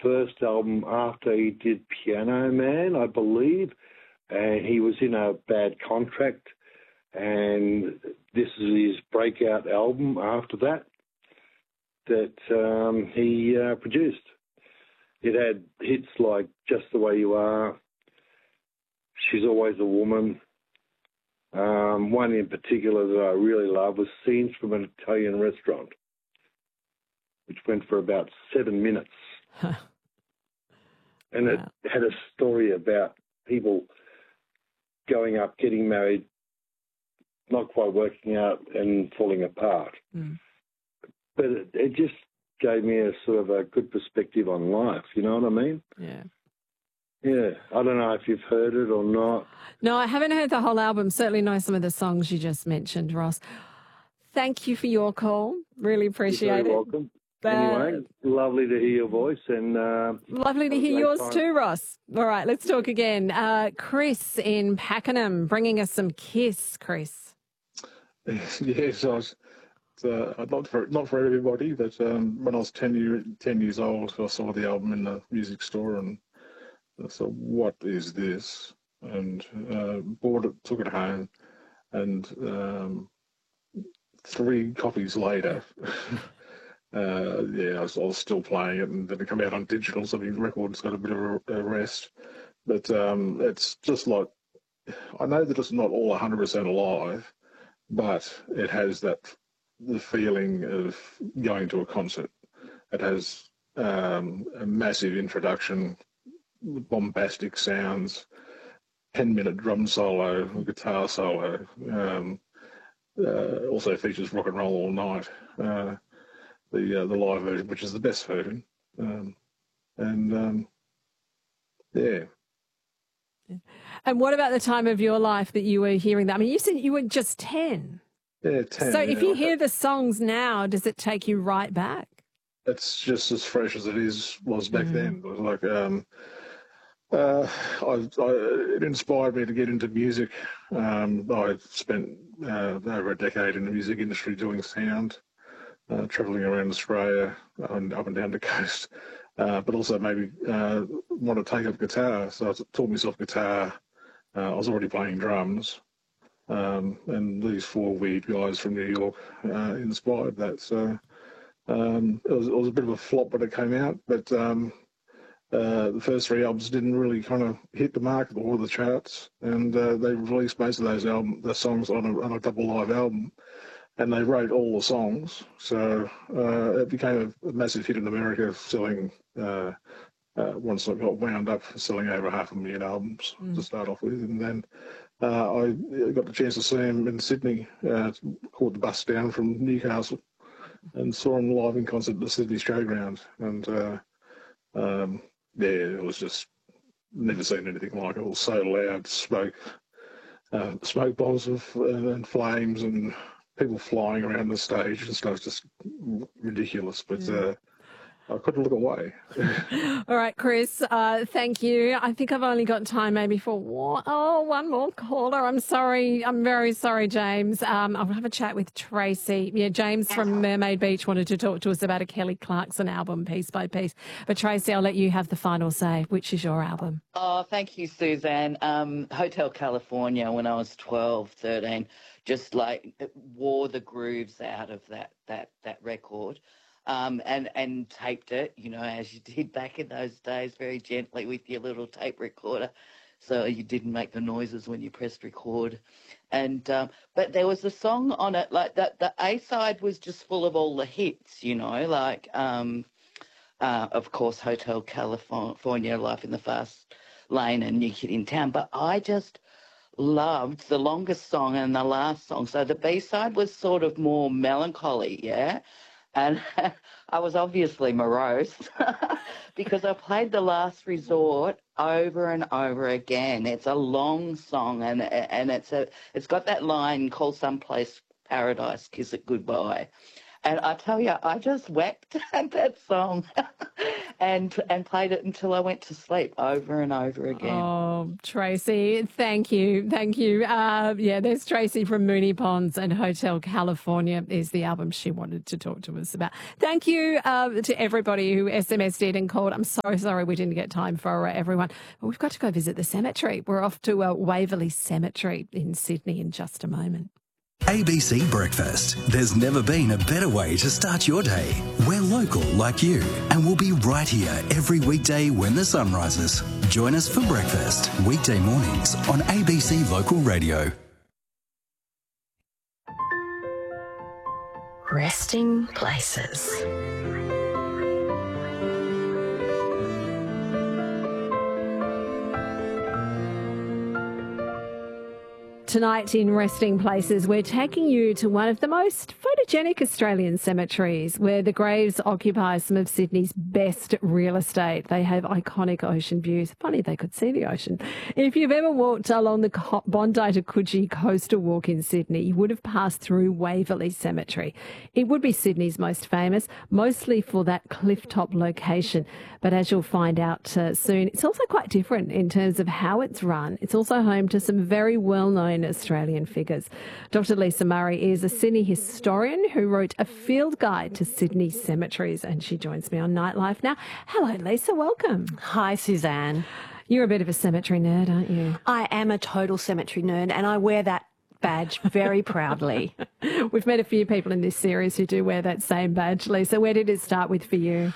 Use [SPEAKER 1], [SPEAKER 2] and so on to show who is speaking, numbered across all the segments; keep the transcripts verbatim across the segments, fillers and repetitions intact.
[SPEAKER 1] first album after he did Piano Man, I believe, and he was in a bad contract, and this is his breakout album after that that um, he uh, produced. It had hits like Just the Way You Are, She's Always a Woman. Um, one in particular that I really love was Scenes from an Italian Restaurant, which went for about seven minutes. And it
[SPEAKER 2] Wow.
[SPEAKER 1] had a story about people going up, getting married, not quite working out and falling apart.
[SPEAKER 2] Mm.
[SPEAKER 1] But it, it just gave me a sort of a good perspective on life, you know what I mean?
[SPEAKER 2] Yeah.
[SPEAKER 1] Yeah, I don't know if you've heard it or not.
[SPEAKER 2] No, I haven't heard the whole album. Certainly know some of the songs you just mentioned, Ross. Thank you for your call. Really appreciate
[SPEAKER 1] You're very
[SPEAKER 2] it.
[SPEAKER 1] welcome.
[SPEAKER 2] Uh,
[SPEAKER 1] Anyway, lovely to hear your voice. and uh,
[SPEAKER 2] Lovely to
[SPEAKER 1] have a
[SPEAKER 2] hear
[SPEAKER 1] great
[SPEAKER 2] yours
[SPEAKER 1] time.
[SPEAKER 2] too, Ross. All right, let's talk again. Uh, Chris in Pakenham, bringing us some Kiss, Chris.
[SPEAKER 3] Yes, I was, uh, not for not for everybody, but um, when I was ten, year, ten years old, I saw the album in the music store and I thought, what is this? And uh, bought it, took it home, and um, three copies later, uh, yeah, I was, I was still playing it, and then it came out on digital, so the record's got a bit of a, a rest. But um, it's just like, I know that it's not all one hundred percent alive, but it has that the feeling of going to a concert. It has um, a massive introduction, bombastic sounds, ten-minute drum solo, guitar solo. Um, uh, also features Rock and Roll All Night, uh, the uh, the live version, which is the best version. Um, and um, yeah.
[SPEAKER 2] And what about the time of your life that you were hearing that? I mean, you said you were just ten.
[SPEAKER 3] Yeah, ten.
[SPEAKER 2] So if
[SPEAKER 3] yeah.
[SPEAKER 2] you hear the songs now, does it take you right back?
[SPEAKER 3] It's just as fresh as it is was back
[SPEAKER 2] Mm.
[SPEAKER 3] then. It was like um, uh, I, I, it inspired me to get into music. Um, I spent uh, over a decade in the music industry doing sound, uh, travelling around Australia and up and down the coast, uh, but also maybe uh, want to take up guitar. So I taught myself guitar. Uh, I was already playing drums. Um, and these four weird guys from New York uh, inspired that. So um, it, was, it was a bit of a flop when it came out, but um, uh, the first three albums didn't really kind of hit the mark or the charts, and uh, they released most of those album, the songs on a, on a double live album, and they wrote all the songs. So uh, it became a, a massive hit in America, selling. Uh, uh, once I got wound up, selling over half a million albums
[SPEAKER 2] Mm.
[SPEAKER 3] to start off with, and then. Uh, I got the chance to see him in Sydney, uh, caught the bus down from Newcastle and saw him live in concert at the Sydney Showground. And, uh, um, yeah, it was just never seen anything like it. It was so loud, smoke, uh, smoke bombs and, and flames and people flying around the stage and stuff, just ridiculous. But
[SPEAKER 2] Yeah.
[SPEAKER 3] uh, I couldn't look away.
[SPEAKER 2] All right, Chris, uh, thank you. I think I've only got time maybe for one, oh, one more caller. I'm sorry. I'm very sorry, James. Um, I'll have a chat with Tracy. Yeah, James from Mermaid Beach wanted to talk to us about a Kelly Clarkson album, Piece by Piece. But Tracy, I'll let you have the final say. Which is your album?
[SPEAKER 4] Oh, thank you, Suzanne. Um, Hotel California, when I was twelve, thirteen, just like it wore the grooves out of that that that record. Um, and, and taped it, you know, as you did back in those days, very gently with your little tape recorder, so you didn't make the noises when you pressed record. And um, but there was a song on it, like that. The A side was just full of all the hits, you know, like um, uh, of course, Hotel California, Life in the Fast Lane, and New Kid in Town. But I just loved the longest song and the last song. So the B side was sort of more melancholy, yeah. And I was obviously morose because I played The Last Resort over and over again. It's a long song, and and it's a it's got that line, call someplace paradise, kiss it goodbye. And I tell you, I just wept at that song and and played it until I went to sleep over and over again.
[SPEAKER 2] Oh, Tracy, thank you. Thank you. Uh, yeah, there's Tracy from Moonee Ponds, and Hotel California is the album she wanted to talk to us about. Thank you uh, to everybody who S M S'd in and called. I'm so sorry we didn't get time for uh, everyone. But we've got to go visit the cemetery. We're off to uh, Waverley Cemetery in Sydney in just a moment.
[SPEAKER 5] A B C Breakfast. There's never been a better way to start your day. We're local like you, and we'll be right here every weekday when the sun rises. Join us for breakfast, weekday mornings on A B C Local Radio.
[SPEAKER 6] Resting places.
[SPEAKER 2] Tonight in Resting Places, we're taking you to one of the most photogenic Australian cemeteries, where the graves occupy some of Sydney's best real estate. They have iconic ocean views. Funny they could see the ocean. If you've ever walked along the Bondi to Coogee coastal walk in Sydney, you would have passed through Waverley Cemetery. It would be Sydney's most famous, mostly for that cliff-top location. But as you'll find out uh, soon, it's also quite different in terms of how it's run. It's also home to some very well-known Australian figures. Doctor Lisa Murray is a Sydney historian who wrote a field guide to Sydney cemeteries, and she joins me on Nightlife now. Hello, Lisa. Welcome.
[SPEAKER 7] Hi, Suzanne.
[SPEAKER 2] You're a bit of a cemetery nerd, aren't you?
[SPEAKER 7] I am a total cemetery nerd, and I wear that badge very proudly.
[SPEAKER 2] We've met a few people in this series who do wear that same badge, Lisa. Where did it start with for you?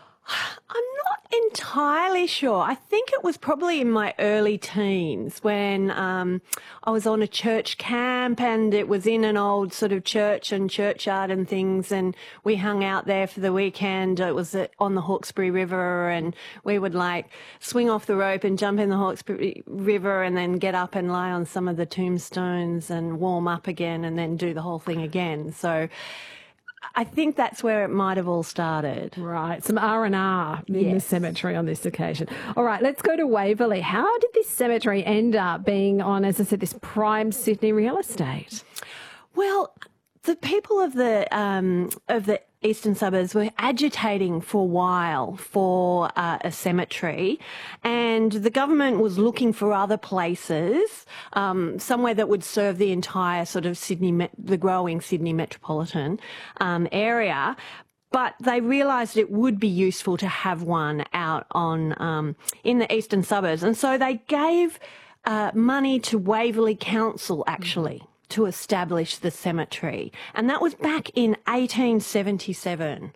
[SPEAKER 7] I'm not entirely sure. I think it was probably in my early teens when um, I was on a church camp, and it was in an old sort of church and churchyard and things, and we hung out there for the weekend. It was on the Hawkesbury River, and we would like swing off the rope and jump in the Hawkesbury River and then get up and lie on some of the tombstones and warm up again and then do the whole thing again. So I think that's where it might have all started.
[SPEAKER 2] Right, some R and R in
[SPEAKER 7] Yes.
[SPEAKER 2] the cemetery on this occasion. All right, let's go to Waverley. How did this cemetery end up being on, as I said, this prime Sydney real estate?
[SPEAKER 7] Well, the people of the um, of the eastern suburbs were agitating for a while for uh, a cemetery, and the government was looking for other places, um, somewhere that would serve the entire sort of Sydney, met- the growing Sydney metropolitan um, area. But they realised it would be useful to have one out on um, in the eastern suburbs, and so they gave uh, money to Waverley Council actually. Mm. to establish the cemetery. And that was back in eighteen seventy-seven.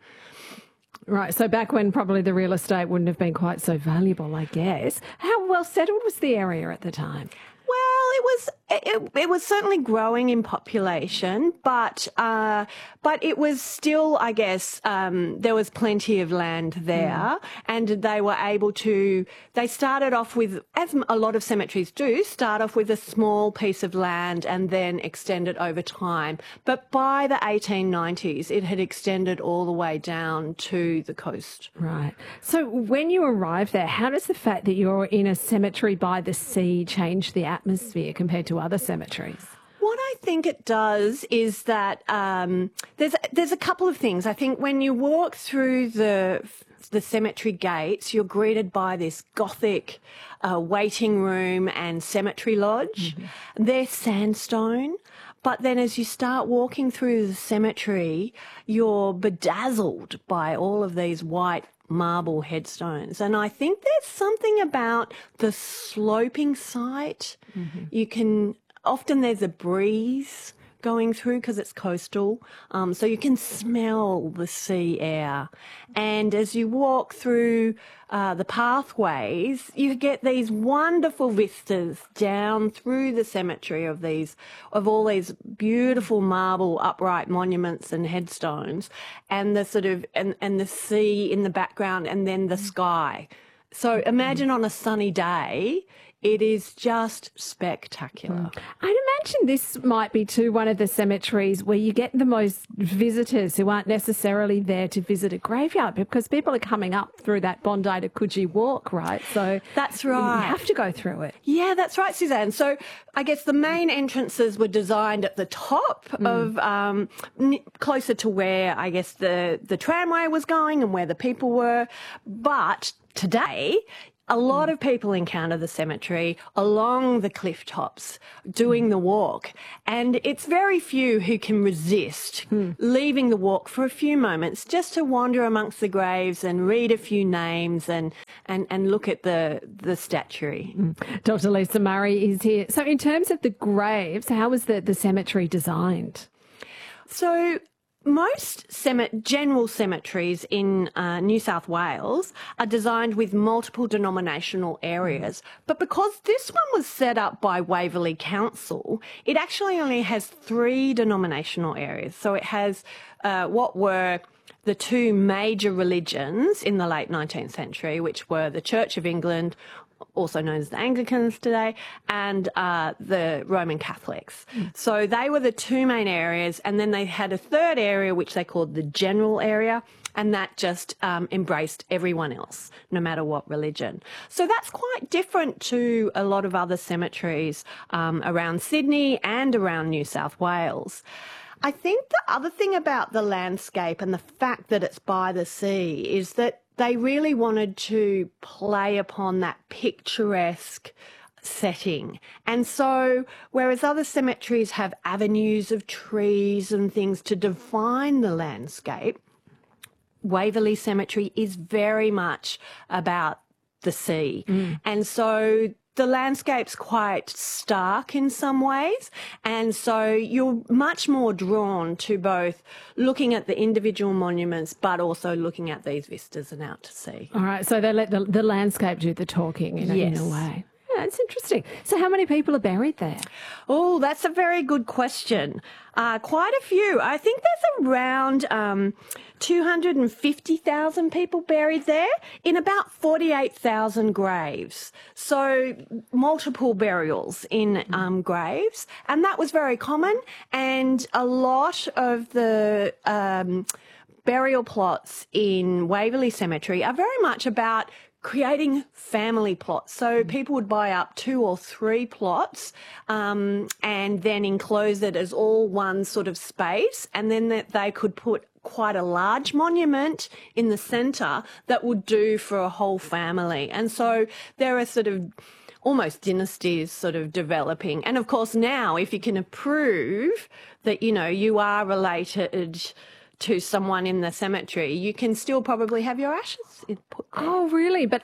[SPEAKER 2] Right, so back when probably the real estate wouldn't have been quite so valuable, I guess. How well settled was the area at the time?
[SPEAKER 7] Well, it was it, it was certainly growing in population, but uh, but it was still, I guess, um, there was plenty of land there, mm. and they were able to. They started off with, as a lot of cemeteries do, start off with a small piece of land and then extend it over time. But by the eighteen nineties, it had extended all the way down to the coast.
[SPEAKER 2] Right. So when you arrived there, how does the fact that you're in a cemetery by the sea change the atmosphere compared to other cemeteries?
[SPEAKER 7] What I think it does is that um, there's there's a couple of things. I think when you walk through the the cemetery gates, you're greeted by this Gothic uh, waiting room and cemetery lodge. Mm-hmm. They're sandstone. But then as you start walking through the cemetery, you're bedazzled by all of these white marble headstones. And I think there's something about the sloping site. Mm-hmm. You can, often there's a breeze going through because it's coastal, um, so you can smell the sea air. And as you walk through uh, the pathways, you get these wonderful vistas down through the cemetery of these, of all these beautiful marble upright monuments and headstones, and the sort of and, and the sea in the background, and then the sky. So imagine on a sunny day, it is just spectacular.
[SPEAKER 2] I'd imagine this might be too one of the cemeteries where you get the most visitors who aren't necessarily there to visit a graveyard, because people are coming up through that Bondi to Coogee walk, right? So
[SPEAKER 7] That's right.
[SPEAKER 2] You have to go through it.
[SPEAKER 7] Yeah, that's right, Suzanne. So I guess the main entrances were designed at the top mm. of um, n- closer to where I guess the, the tramway was going and where the people were. But today, a lot of people encounter the cemetery along the cliff tops doing the walk, and it's very few who can resist mm. leaving the walk for a few moments just to wander amongst the graves and read a few names and, and, and look at the, the statuary.
[SPEAKER 2] Mm. Doctor Lisa Murray is here. So in terms of the graves, how was the, the cemetery designed?
[SPEAKER 7] So most cem- general cemeteries in uh, New South Wales are designed with multiple denominational areas, but because this one was set up by Waverley Council, it actually only has three denominational areas. So it has uh, what were the two major religions in the late nineteenth century, which were the Church of England, also known as the Anglicans today, and uh, the Roman Catholics. Mm. So they were the two main areas, and then they had a third area which they called the general area, and that just um, embraced everyone else, no matter what religion. So that's quite different to a lot of other cemeteries um, around Sydney and around New South Wales. I think the other thing about the landscape and the fact that it's by the sea is that they really wanted to play upon that picturesque setting. And so, whereas other cemeteries have avenues of trees and things to define the landscape, Waverley Cemetery is very much about the sea. Mm. And so the landscape's quite stark in some ways, and so you're much more drawn to both looking at the individual monuments but also looking at these vistas and out to sea.
[SPEAKER 2] All right, so they let the, the landscape do the talking in,
[SPEAKER 7] yes.
[SPEAKER 2] a, in a way. Yeah, it's interesting. So how many people are buried there?
[SPEAKER 7] Oh, that's a very good question. Uh, quite a few. I think there's around um, two hundred fifty thousand people buried there in about forty-eight thousand graves. So multiple burials in um, graves. And that was very common. And a lot of the um, burial plots in Waverley Cemetery are very much about creating family plots. So people would buy up two or three plots um, and then enclose it as all one sort of space, and then that they could put quite a large monument in the centre that would do for a whole family. And so there are sort of almost dynasties sort of developing. And of course now, if you can prove that, you know, you are related to someone in the cemetery, you can still probably have your ashes put there.
[SPEAKER 2] Oh, really? But